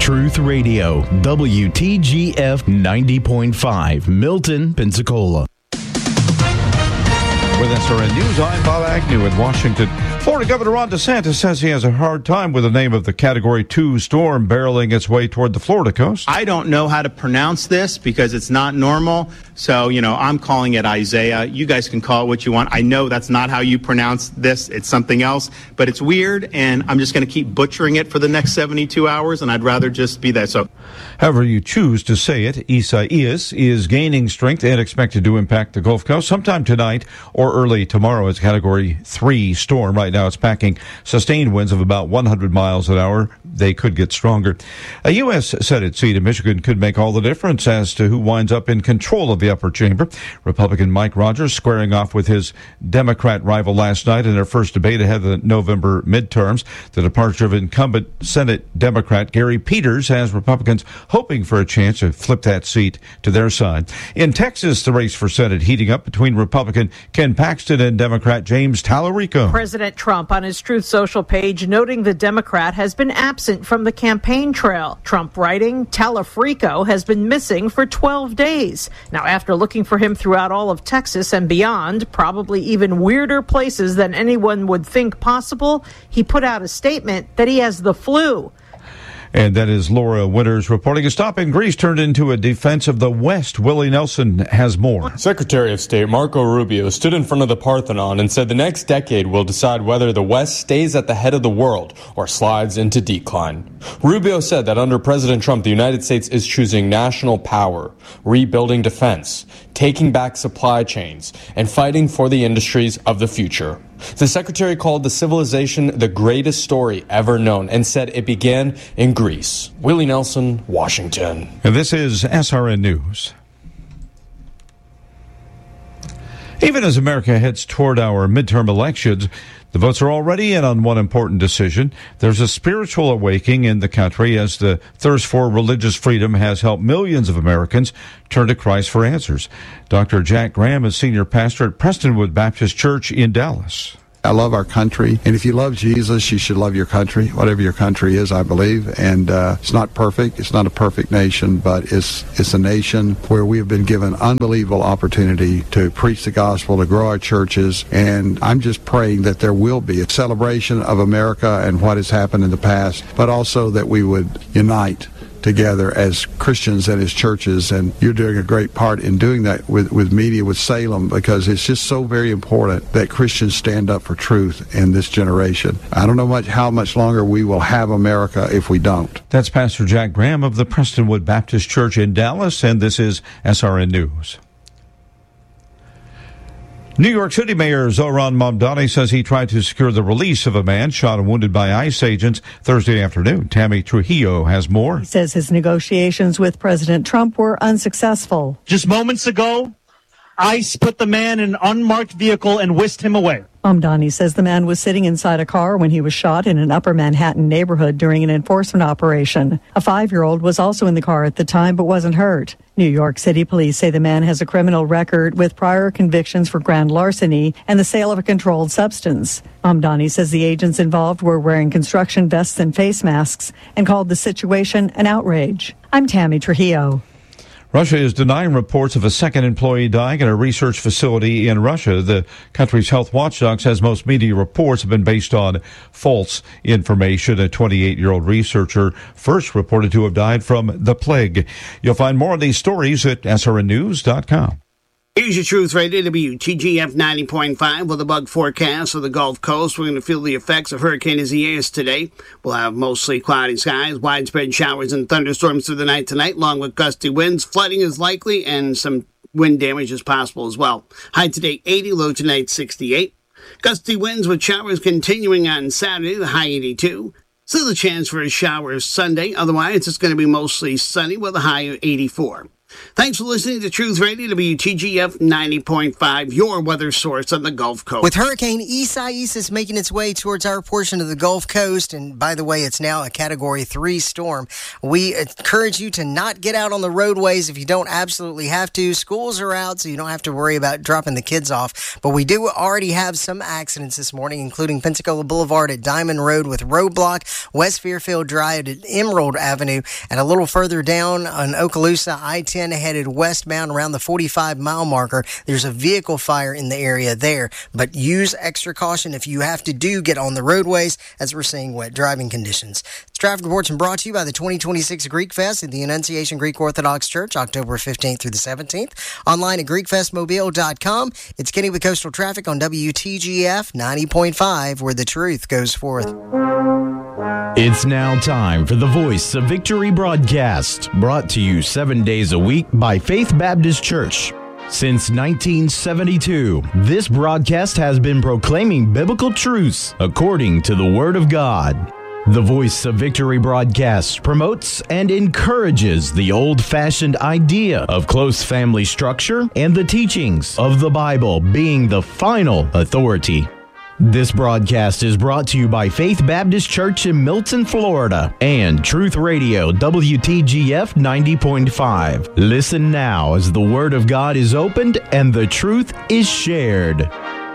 Truth Radio, WTGF 90.5, Milton, Pensacola. With SRN News, I'm Bob Agnew in Washington. Florida Governor Ron DeSantis says he has a hard time with the name of the Category 2 storm barreling its way toward the Florida coast. I don't know how to pronounce this because it's not normal. So, I'm calling it Isaiah. You guys can call it what you want. I know that's not how you pronounce this. It's something else, but it's weird, and I'm just going to keep butchering it for the next 72 hours, and I'd rather just be that. So, however you choose to say it, Isaias is gaining strength and expected to impact the Gulf Coast sometime tonight or early tomorrow. It's Category 3 storm. Right now it's packing sustained winds of about 100 miles an hour. They could get stronger. A U.S. Senate seat in Michigan could make all the difference as to who winds up in control of the upper chamber. Republican Mike Rogers squaring off with his Democrat rival last night in their first debate ahead of the November midterms. The departure of incumbent Senate Democrat Gary Peters has Republicans hoping for a chance to flip that seat to their side. In Texas, the race for Senate heating up between Republican Ken Paxton and Democrat James Tallarico. President Trump on his Truth Social page noting the Democrat has been absent from the campaign trail. Trump writing, Tallarico has been missing for 12 days. Now, after looking for him throughout all of Texas and beyond, probably even weirder places than anyone would think possible, he put out a statement that he has the flu. And that is Laura Winters reporting. A stop in Greece turned into a defense of the West. Willie Nelson has more. Secretary of State Marco Rubio stood in front of the Parthenon and said the next decade will decide whether the West stays at the head of the world or slides into decline. Rubio said that under President Trump, the United States is choosing national power, rebuilding defense, taking back supply chains, and fighting for the industries of the future. The secretary called the civilization the greatest story ever known and said it began in Greece. Willie Nelson, Washington. And this is SRN News. Even as America heads toward our midterm elections, the votes are already in on one important decision. There's a spiritual awakening in the country as the thirst for religious freedom has helped millions of Americans turn to Christ for answers. Dr. Jack Graham is senior pastor at Prestonwood Baptist Church in Dallas. I love our country, and if you love Jesus, you should love your country, whatever your country is, I believe. And it's not perfect. It's not a perfect nation, but it's a nation where we have been given unbelievable opportunity to preach the gospel, to grow our churches. And I'm just praying that there will be a celebration of America and what has happened in the past, but also that we would unite together as Christians and as churches, and you're doing a great part in doing that with media, with Salem, because it's just so very important that Christians stand up for truth in this generation. I don't know how much longer we will have America if we don't. That's Pastor Jack Graham of the Prestonwood Baptist Church in Dallas, and this is SRN News. New York City Mayor Zohran Mamdani says he tried to secure the release of a man shot and wounded by ICE agents Thursday afternoon. Tammy Trujillo has more. He says his negotiations with President Trump were unsuccessful. Just moments ago, ICE put the man in an unmarked vehicle and whisked him away. Mamdani says the man was sitting inside a car when he was shot in an Upper Manhattan neighborhood during an enforcement operation. A 5-year-old was also in the car at the time but wasn't hurt. New York City police say the man has a criminal record with prior convictions for grand larceny and the sale of a controlled substance. Mamdani says the agents involved were wearing construction vests and face masks and called the situation an outrage. I'm Tammy Trujillo. Russia is denying reports of a second employee dying at a research facility in Russia. The country's health watchdog says most media reports have been based on false information. A 28-year-old researcher first reported to have died from the plague. You'll find more of these stories at srnnews.com. Here's your Truth Radio, WTGF 90.5 with a bug forecast of the Gulf Coast. We're going to feel the effects of Hurricane Isaias today. We'll have mostly cloudy skies, widespread showers and thunderstorms through the night tonight, along with gusty winds. Flooding is likely and some wind damage is possible as well. High today 80, low tonight 68. Gusty winds with showers continuing on Saturday, the high 82. Still a chance for a shower Sunday. Otherwise, it's going to be mostly sunny with a high of 84. Thanks for listening to Truth Radio, WTGF 90.5, your weather source on the Gulf Coast. With Hurricane Isaias making its way towards our portion of the Gulf Coast, and by the way, it's now a Category 3 storm, we encourage you to not get out on the roadways if you don't absolutely have to. Schools are out, so you don't have to worry about dropping the kids off. But we do already have some accidents this morning, including Pensacola Boulevard at Diamond Road with roadblock, West Fairfield Drive at Emerald Avenue, and a little further down on Okaloosa I-10 headed westbound around the 45-mile marker. There's a vehicle fire in the area there, but use extra caution if you have to get on the roadways as we're seeing wet driving conditions. This traffic report's been brought to you by the 2026 Greek Fest at the Annunciation Greek Orthodox Church, October 15th through the 17th. Online at GreekFestMobile.com. It's Kenny with Coastal Traffic on WTGF 90.5, where the truth goes forth. It's now time for the Voice of Victory broadcast, brought to you 7 days a week by Faith Baptist Church. Since 1972, this broadcast has been proclaiming biblical truths according to the Word of God. The Voice of Victory broadcast promotes and encourages the old-fashioned idea of close family structure and the teachings of the Bible being the final authority. This broadcast is brought to you by Faith Baptist Church in Milton, Florida, and Truth Radio, WTGF 90.5. Listen now as the Word of God is opened and the truth is shared.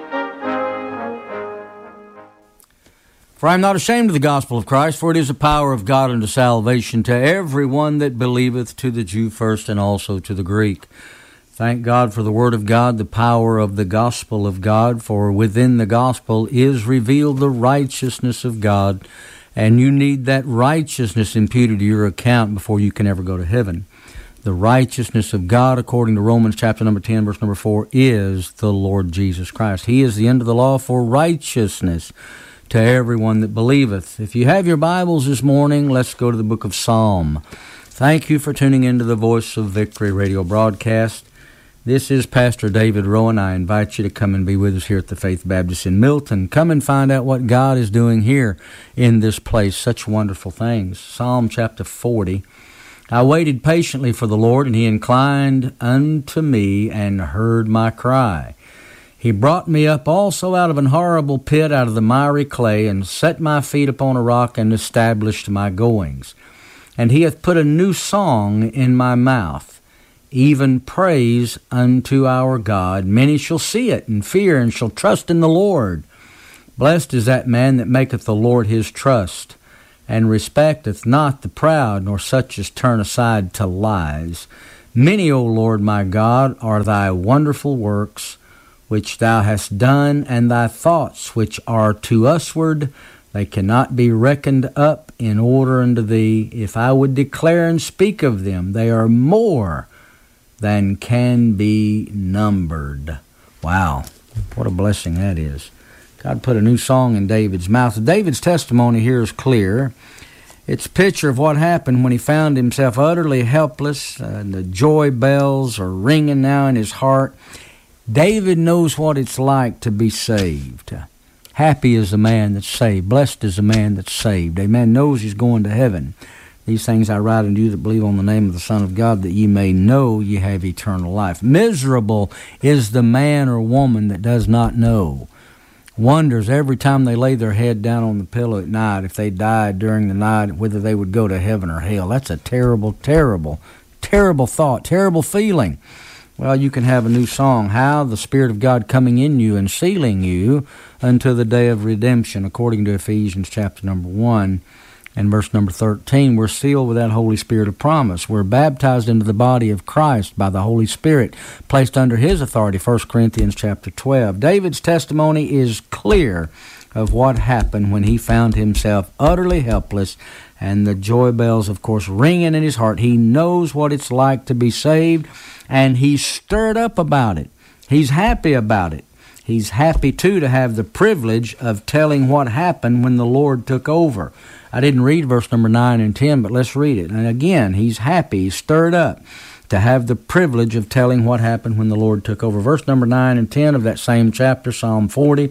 For I am not ashamed of the gospel of Christ, for it is the power of God unto salvation to everyone that believeth, to the Jew first and also to the Greek. Thank God for the Word of God, the power of the gospel of God, for within the gospel is revealed the righteousness of God, and you need that righteousness imputed to your account before you can ever go to heaven. The righteousness of God, according to Romans chapter number 10, verse number 4, is the Lord Jesus Christ. He is the end of the law for righteousness to everyone that believeth. If you have your Bibles this morning, let's go to the book of Psalm. Thank you for tuning into the Voice of Victory radio broadcast. This is Pastor David Rowan. I invite you to come and be with us here at the Faith Baptist in Milton. Come and find out what God is doing here in this place. Such wonderful things. Psalm chapter 40. I waited patiently for the Lord, and He inclined unto me and heard my cry. He brought me up also out of an horrible pit, out of the miry clay, and set my feet upon a rock, and established my goings. And He hath put a new song in my mouth, even praise unto our God. Many shall see it and fear, and shall trust in the Lord. Blessed is that man that maketh the Lord his trust, and respecteth not the proud, nor such as turn aside to lies. Many, O Lord my God, are thy wonderful works, which thou hast done, and thy thoughts which are to usward. They cannot be reckoned up in order unto thee. If I would declare and speak of them, they are more than can be numbered. Wow, what a blessing that is. God put a new song in David's mouth. David's testimony here is clear. It's a picture of what happened when he found himself utterly helpless. And the joy bells are ringing now in his heart. David knows what it's like to be saved. Happy is the man that's saved. Blessed is the man that's saved. A man knows he's going to heaven. These things I write unto you that believe on the name of the Son of God, that ye may know ye have eternal life. Miserable is the man or woman that does not know. Wonders every time they lay their head down on the pillow at night, if they died during the night, whether they would go to heaven or hell. That's a terrible, terrible, terrible thought, terrible feeling. Well, you can have a new song. How? The Spirit of God coming in you and sealing you unto the day of redemption, according to Ephesians chapter number 1. And verse number 13, we're sealed with that Holy Spirit of promise. We're baptized into the body of Christ by the Holy Spirit, placed under His authority, 1 Corinthians chapter 12. David's testimony is clear of what happened when he found himself utterly helpless, and the joy bells, of course, ringing in his heart. He knows what it's like to be saved, and he's stirred up about it. He's happy about it. He's happy, too, to have the privilege of telling what happened when the Lord took over. I didn't read verse number 9 and 10, but let's read it. And again, he's happy, he's stirred up to have the privilege of telling what happened when the Lord took over. Verse number 9 and 10 of that same chapter, Psalm 40,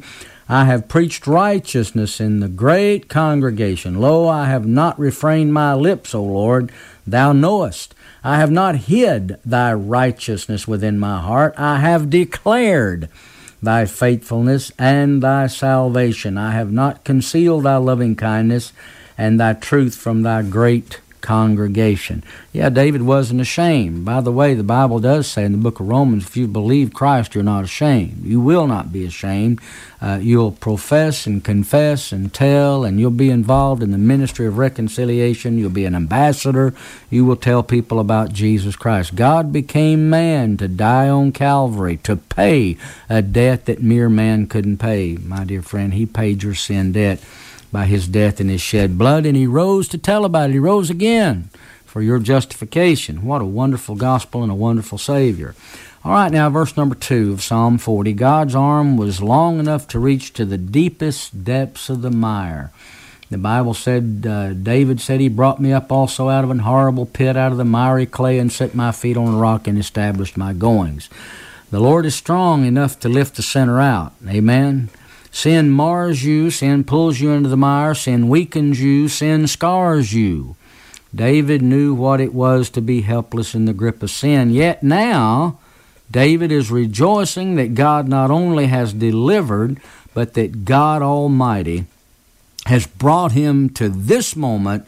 I have preached righteousness in the great congregation. Lo, I have not refrained my lips, O Lord, thou knowest. I have not hid thy righteousness within my heart. I have declared thy faithfulness and thy salvation. I have not concealed thy loving kindness and thy truth from thy great congregation. Yeah, David wasn't ashamed. By the way, the Bible does say in the book of Romans, if you believe Christ, you're not ashamed. You will not be ashamed. You'll profess and confess and tell, and you'll be involved in the ministry of reconciliation. You'll be an ambassador. You will tell people about Jesus Christ. God became man to die on Calvary, to pay a debt that mere man couldn't pay. My dear friend, he paid your sin debt by his death and his shed blood, and he rose to tell about it. He rose again for your justification. What a wonderful gospel and a wonderful Savior. All right, now verse number 2 of Psalm 40. God's arm was long enough to reach to the deepest depths of the mire. The Bible said, David said, he brought me up also out of an horrible pit, out of the miry clay, and set my feet on a rock and established my goings. The Lord is strong enough to lift the sinner out. Amen. Sin mars you, sin pulls you into the mire, sin weakens you, sin scars you. David knew what it was to be helpless in the grip of sin, yet now David is rejoicing that God not only has delivered, but that God Almighty has brought him to this moment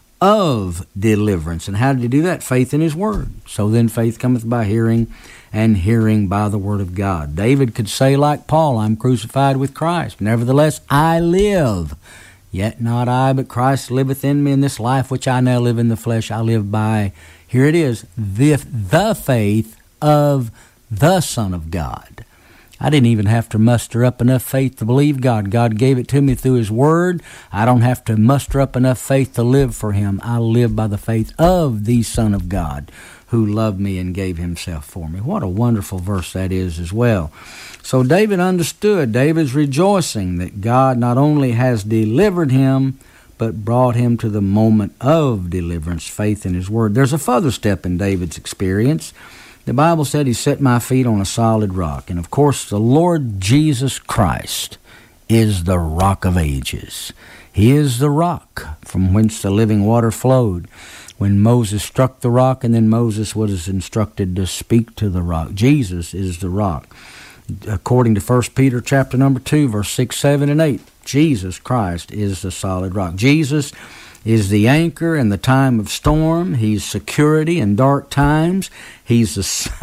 of deliverance. And how did he do that? Faith in his word. So then faith cometh by hearing, and hearing by the word of God. David could say like Paul, I'm crucified with Christ. Nevertheless, I live. Yet not I, but Christ liveth in me. In this life which I now live in the flesh, I live by, here it is, the faith of the Son of God. I didn't even have to muster up enough faith to believe God. God gave it to me through his word. I don't have to muster up enough faith to live for him. I live by the faith of the Son of God, who loved me and gave himself for me. What a wonderful verse that is as well. So David understood. David's rejoicing that God not only has delivered him, but brought him to the moment of deliverance, faith in his word. There's a further step in David's experience. The Bible said he set my feet on a solid rock. And of course, the Lord Jesus Christ is the rock of ages. He is the rock from whence the living water flowed. When Moses struck the rock, and then Moses was instructed to speak to the rock. Jesus is the rock. According to 1 Peter chapter number 2, verse 6, 7, and 8, Jesus Christ is the solid rock. Jesus is the anchor in the time of storm. He's security in dark times. He's the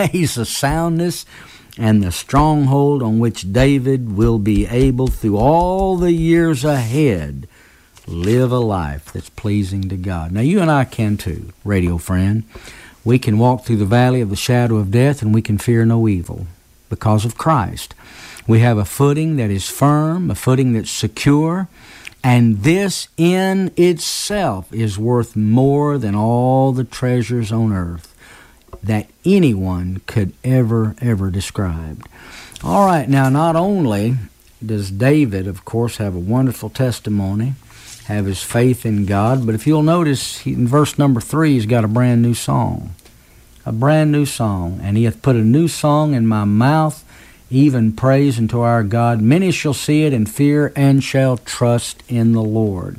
soundness and the stronghold on which David will be able, through all the years ahead, live a life that's pleasing to God. Now, you and I can too, radio friend. We can walk through the valley of the shadow of death, and we can fear no evil because of Christ. We have a footing that is firm, a footing that's secure, and this in itself is worth more than all the treasures on earth that anyone could ever describe. All right, now not only does David, of course, have a wonderful testimony, have his faith in God, but if you'll notice, in verse number 3, he's got a brand new song. A brand new song. And he hath put a new song in my mouth, even praise unto our God. Many shall see it and fear, and shall trust in the Lord.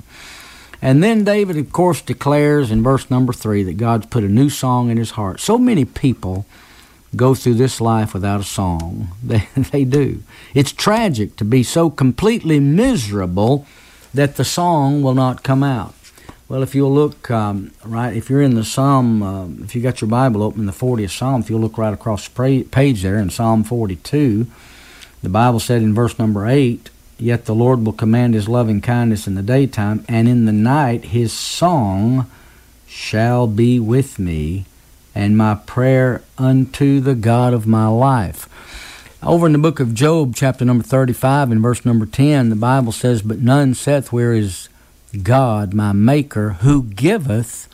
And then David, of course, declares in verse number 3 that God's put a new song in his heart. So many people go through this life without a song. They do. It's tragic to be so completely miserable that the song will not come out. Well, if you'll look, if you're in the Psalm, if you got your Bible open in the 40th Psalm, if you'll look right across the page there in Psalm 42, the Bible said in verse number 8, Yet the Lord will command his loving kindness in the daytime, and in the night his song shall be with me, and my prayer unto the God of my life. Over in the book of Job, chapter number 35, and verse number 10, the Bible says, But none saith, Where is God, my Maker, who giveth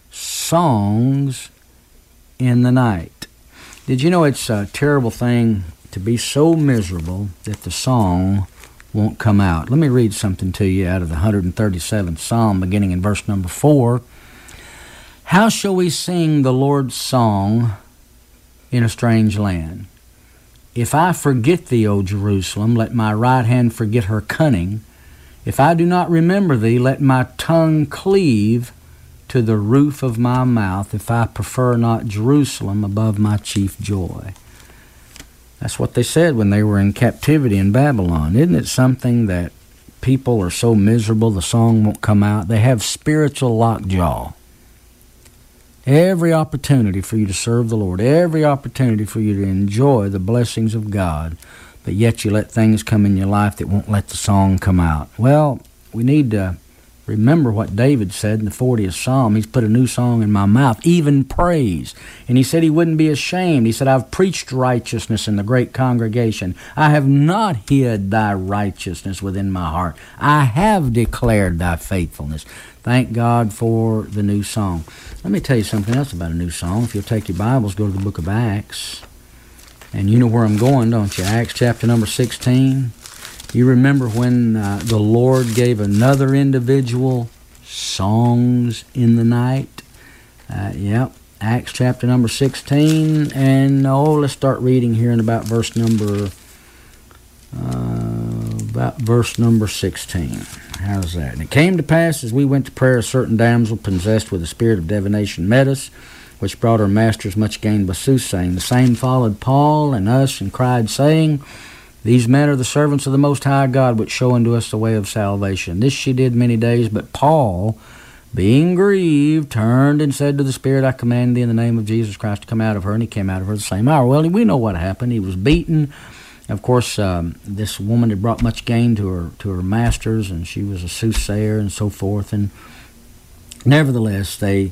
songs in the night? Did you know it's a terrible thing to be so miserable that the song won't come out? Let me read something to you out of the 137th Psalm, beginning in verse number 4. How shall we sing the Lord's song in a strange land? If I forget thee, O Jerusalem, let my right hand forget her cunning. If I do not remember thee, let my tongue cleave to the roof of my mouth, if I prefer not Jerusalem above my chief joy. That's what they said when they were in captivity in Babylon. Isn't it something that people are so miserable the song won't come out? They have spiritual lockjaw. Every opportunity for you to serve the Lord, every opportunity for you to enjoy the blessings of God, but yet you let things come in your life that won't let the song come out. Well, we need to remember what David said in the 40th Psalm. He's put a new song in my mouth, even praise. And he said he wouldn't be ashamed. He said, I've preached righteousness in the great congregation. I have not hid thy righteousness within my heart. I have declared thy faithfulness. Thank God for the new song. Let me tell you something else about a new song. If you'll take your Bibles, go to the book of Acts. And you know where I'm going, don't you? Acts chapter number 16. You remember when the Lord gave another individual songs in the night? Yep, Acts chapter number 16. And let's start reading here in about verse number 16. How's that? And it came to pass as we went to prayer, a certain damsel possessed with a spirit of divination met us, which brought her masters much gain by soothsaying. The same followed Paul and us and cried, saying, These men are the servants of the Most High God, which show unto us the way of salvation. This she did many days, but Paul, being grieved, turned and said to the spirit, I command thee in the name of Jesus Christ to come out of her. And he came out of her the same hour. Well, we know what happened. He was beaten. Of course, this woman had brought much gain to her masters, and she was a soothsayer and so forth. And nevertheless, the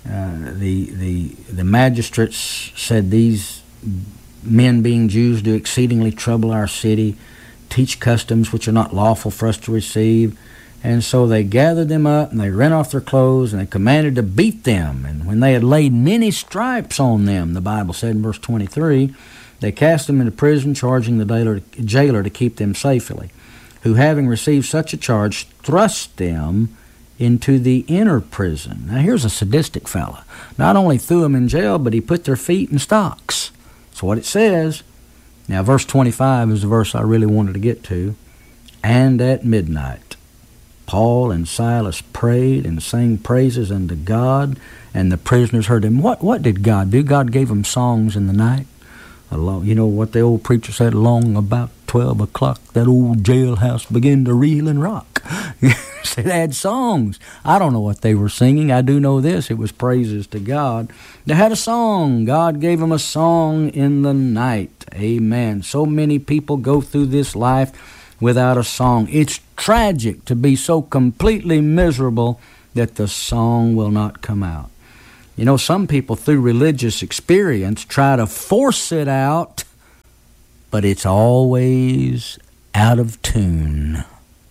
magistrates said, These men, being Jews, do exceedingly trouble our city, teach customs which are not lawful for us to receive. And so they gathered them up, and they rent off their clothes, and they commanded to beat them. And when they had laid many stripes on them, the Bible said in verse 23, they cast them into prison, charging the jailer to keep them safely, who, having received such a charge, thrust them into the inner prison. Now here's a sadistic fella. Not only threw them in jail, but he put their feet in stocks. That's what it says. Now verse 25 is the verse I really wanted to get to. And at midnight, Paul and Silas prayed and sang praises unto God, and the prisoners heard him. What did God do? God gave them songs in the night. You know what the old preacher said, along about 12 o'clock, that old jailhouse began to reel and rock. They had songs. I don't know what they were singing. I do know this. It was praises to God. They had a song. God gave them a song in the night. Amen. So many people go through this life without a song. It's tragic to be so completely miserable that the song will not come out. You know, some people through religious experience try to force it out, but it's always out of tune.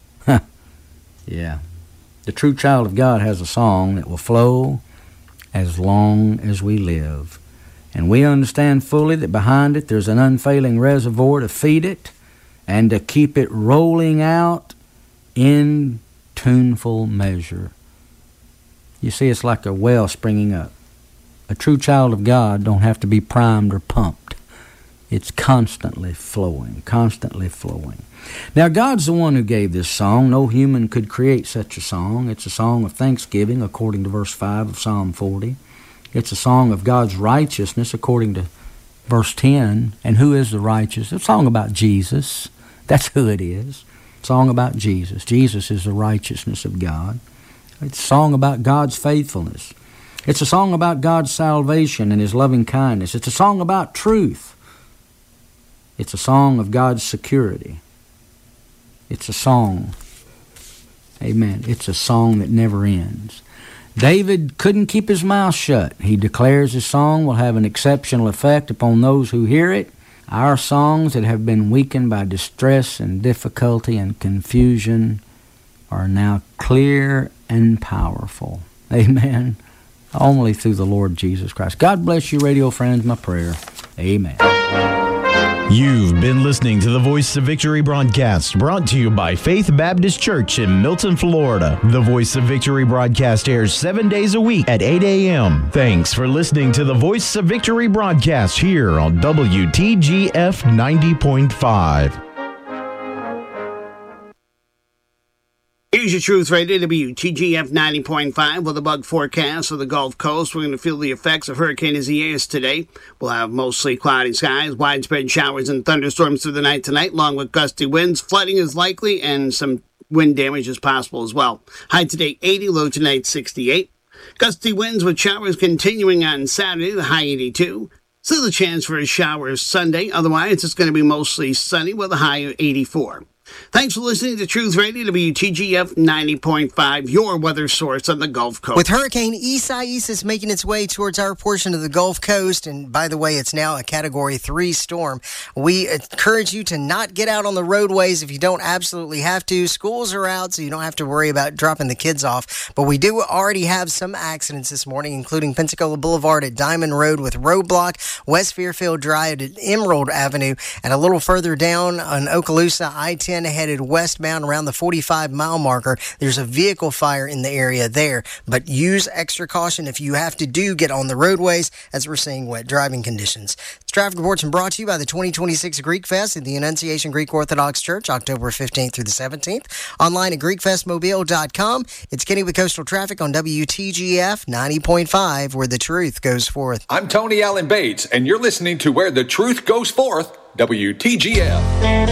Yeah. The true child of God has a song that will flow as long as we live. And we understand fully that behind it there's an unfailing reservoir to feed it and to keep it rolling out in tuneful measure. You see, it's like a well springing up. A true child of God don't have to be primed or pumped. It's constantly flowing, constantly flowing. Now, God's the one who gave this song. No human could create such a song. It's a song of thanksgiving, according to verse 5 of Psalm 40. It's a song of God's righteousness, according to verse 10. And who is the righteous? It's a song about Jesus. That's who it is. A song about Jesus. Jesus is the righteousness of God. It's a song about God's faithfulness. It's a song about God's salvation and His loving kindness. It's a song about truth. It's a song of God's security. It's a song. Amen. It's a song that never ends. David couldn't keep his mouth shut. He declares his song will have an exceptional effect upon those who hear it. Our songs that have been weakened by distress and difficulty and confusion are now clear and powerful. Amen. Only through the Lord Jesus Christ. God bless you, radio friends, my prayer. Amen. You've been listening to the Voice of Victory broadcast, brought to you by Faith Baptist Church in Milton, Florida. The Voice of Victory broadcast airs 7 days a week at 8 a.m. Thanks for listening to the Voice of Victory broadcast here on WTGF 90.5. Here's your Truth Radio, WTGF 90.5 with a bug forecast of the Gulf Coast. We're going to feel the effects of Hurricane Isaias today. We'll have mostly cloudy skies, widespread showers and thunderstorms through the night tonight, along with gusty winds. Flooding is likely and some wind damage is possible as well. High today 80, low tonight 68. Gusty winds with showers continuing on Saturday, the high 82. Still a chance for a shower Sunday. Otherwise, it's going to be mostly sunny with a high of 84. Thanks for listening to Truth Radio, WTGF 90.5, your weather source on the Gulf Coast. With Hurricane Isaias making its way towards our portion of the Gulf Coast, and by the way, it's now a Category 3 storm, we encourage you to not get out on the roadways if you don't absolutely have to. Schools are out, so you don't have to worry about dropping the kids off. But we do already have some accidents this morning, including Pensacola Boulevard at Diamond Road with roadblock, West Fairfield Drive at Emerald Avenue, and a little further down on Okaloosa, I-10 headed westbound around the 45-mile marker. There's a vehicle fire in the area there, but use extra caution if you have to get on the roadways as we're seeing wet driving conditions. This traffic report's been brought to you by the 2026 Greek Fest at the Annunciation Greek Orthodox Church, October 15th through the 17th. Online at GreekFestMobile.com. It's Kenny with Coastal Traffic on WTGF 90.5, where the truth goes forth. I'm Tony Allen Bates, and you're listening to Where the Truth Goes Forth, WTGF.